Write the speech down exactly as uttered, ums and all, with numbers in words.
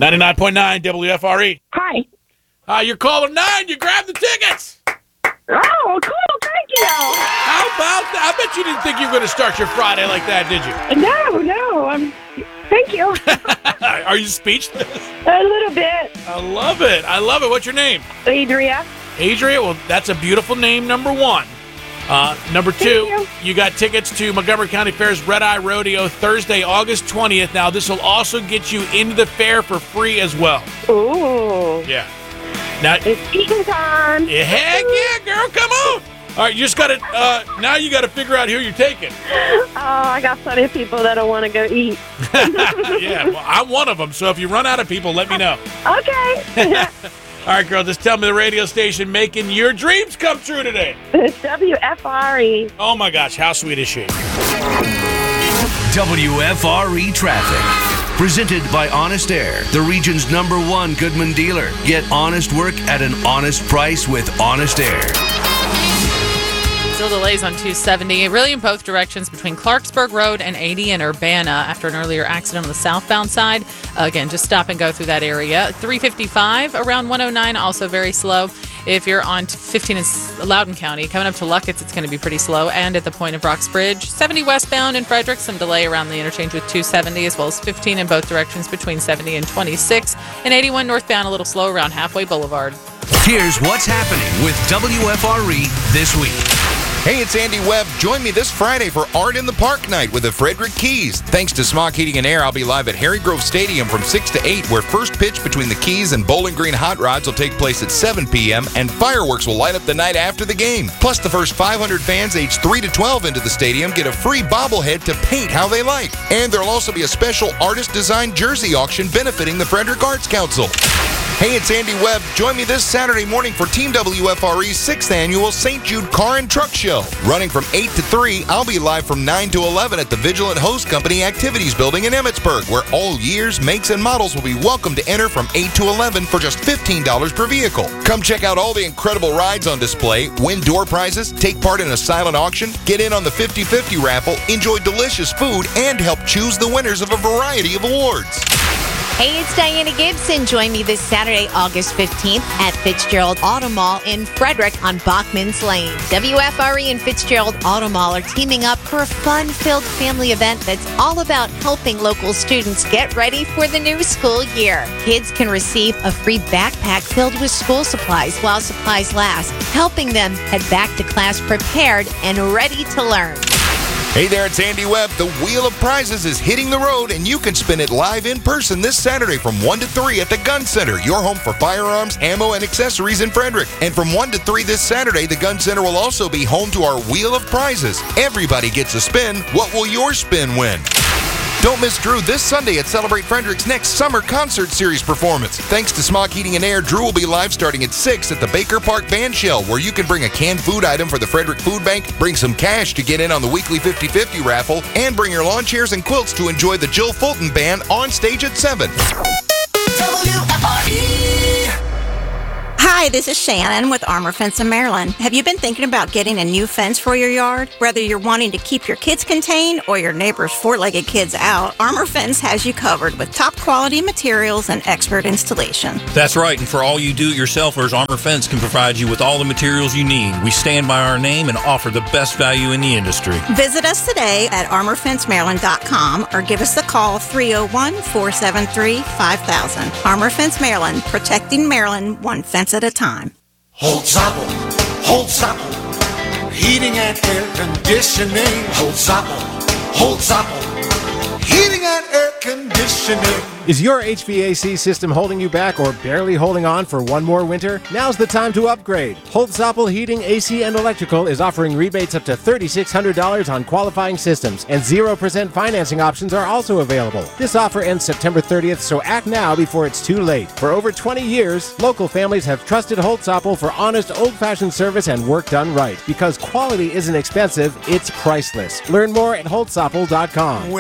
ninety-nine point nine W F R E. Hi. Hi, you're caller nine. You grabbed the tickets. Oh, cool. Thank you. How about that? I bet you didn't think you were going to start your Friday like that, did you? No, no. I'm. Thank you. Are you speechless? A little bit. I love it. I love it. What's your name? Adria. Adria. Well, that's a beautiful name, number one. Uh, number two, you. you got tickets to Montgomery County Fair's Red Eye Rodeo Thursday, August twentieth. Now, this will also get you into the fair for free as well. Ooh. Yeah. Now, It's eating time. yeah, heck yeah, girl, come on. All right, you just got to, uh, now you got to figure out who you're taking. Oh, I got plenty of people that don't want to go eat. Yeah, well, I'm one of them, so if you run out of people, let me know. Okay. All right, girl, just tell me the radio station making your dreams come true today. It's W F R E. Oh, my gosh, how sweet is she? W F R E Traffic. Presented by Honest Air, the region's number one Goodman dealer. Get honest work at an honest price with Honest Air. Still delays on two seventy, really in both directions between Clarksburg Road and eighty in Urbana after an earlier accident on the southbound side. Uh, again, just stop and go through that area. three fifty-five around one oh nine, also very slow. If you're on fifteen in Loudoun County, coming up to Luckett's, it's going to be pretty slow. And at the point of Rocks Bridge, seventy westbound in Frederick, some delay around the interchange with two seventy, as well as fifteen in both directions between seventy and twenty-six. And eighty-one northbound, a little slow around Halfway Boulevard. Here's what's happening with W F R E this week. Hey, it's Andy Webb. Join me this Friday for Art in the Park night with the Frederick Keys. Thanks to Smock Heating and Air, I'll be live at Harry Grove Stadium from six to eight, where first pitch between the Keys and Bowling Green Hot Rods will take place at seven p.m., and fireworks will light up the night after the game. Plus, the first five hundred fans aged three to twelve into the stadium get a free bobblehead to paint how they like. And there'll also be a special artist-designed jersey auction benefiting the Frederick Arts Council. Hey, it's Andy Webb. Join me this Saturday morning for Team W F R E's sixth annual Saint Jude Car and Truck Show. Running from eight to three, I'll be live from nine to eleven at the Vigilant Host Company Activities Building in Emmitsburg, where all years, makes, and models will be welcome to enter from eight to eleven for just fifteen dollars per vehicle. Come check out all the incredible rides on display, win door prizes, take part in a silent auction, get in on the fifty-fifty raffle, enjoy delicious food, and help choose the winners of a variety of awards. Hey, it's Diana Gibson. Join me this Saturday, August fifteenth at Fitzgerald Auto Mall in Frederick on Bachman's Lane. W F R E and Fitzgerald Auto Mall are teaming up for a fun-filled family event that's all about helping local students get ready for the new school year. Kids can receive a free backpack filled with school supplies while supplies last, helping them head back to class prepared and ready to learn. Hey there, it's Andy Webb. The Wheel of Prizes is hitting the road, and you can spin it live in person this Saturday from one to three at the Gun Center, your home for firearms, ammo, and accessories in Frederick. And from one to three this Saturday, the Gun Center will also be home to our Wheel of Prizes. Everybody gets a spin. What will your spin win? Don't miss Drew this Sunday at Celebrate Frederick's next summer concert series performance. Thanks to Smock Heating and Air, Drew will be live starting at six at the Baker Park Band Shell, where you can bring a canned food item for the Frederick Food Bank, bring some cash to get in on the weekly fifty-fifty raffle, and bring your lawn chairs and quilts to enjoy the Jill Fulton Band on stage at seven. W F R E. Hi, this is Shannon with Armor Fence in Maryland. Have you been thinking about getting a new fence for your yard? Whether you're wanting to keep your kids contained or your neighbor's four-legged kids out, Armor Fence has you covered with top quality materials and expert installation. That's right, and for all you do-it-yourselfers, Armor Fence can provide you with all the materials you need. We stand by our name and offer the best value in the industry. Visit us today at armor fence maryland dot com or give us a call three oh one, four seven three, five thousand. Armor Fence Maryland, protecting Maryland one fence at a time. Holzapfel, Holzapfel, heating and air conditioning. Holzapfel, Holzapfel, heating and air conditioning. Is your H V A C system holding you back or barely holding on for one more winter? Now's the time to upgrade. Holtz-Apfel Heating, A C, and Electrical is offering rebates up to three thousand six hundred dollars on qualifying systems, and zero percent financing options are also available. This offer ends September thirtieth, so act now before it's too late. For over twenty years, local families have trusted Holtz-Apfel for honest, old-fashioned service and work done right. Because quality isn't expensive, it's priceless. Learn more at holtz apfel dot com.